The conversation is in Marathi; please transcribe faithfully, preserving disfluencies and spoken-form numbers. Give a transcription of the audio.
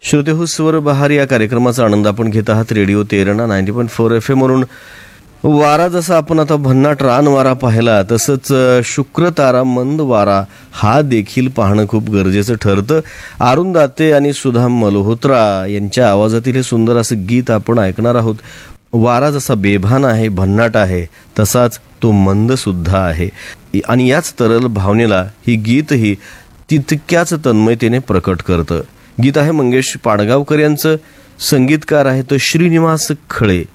श्रोतेहो स्वर बहार या कार्यक्रमाचा आनंद आपण घेत आहात radio Terna ninety point four F M वरून. वारा जसा आपण आता भन्नाट रान वारा पाहिला तसंच शुक्र तारा मंद वारा हा देखील पाहणं खूप गरजेचं ठरतं. अरुण दाते आणि सुधा मल्होत्रा यांच्या आवाजातील हे सुंदर असं गीत आपण ऐकणार आहोत. वारा जसा बेभान आहे, भन्नाट आहे, तसाच तो मंद सुद्धा आहे आणि याच तरल भावनेला ही गीतही तितक्याच तन्मयतेने प्रकट करतं. गीत आहे मंगेश पाडगावकर यांचं, संगीतकार आहे तो श्रीनिवास खळे.